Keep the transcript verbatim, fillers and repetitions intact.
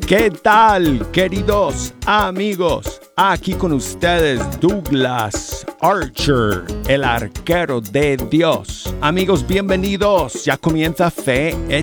¿Qué tal, queridos amigos? Aquí con ustedes Douglas Archer, el arquero de Dios. Amigos, bienvenidos. Ya comienza Fe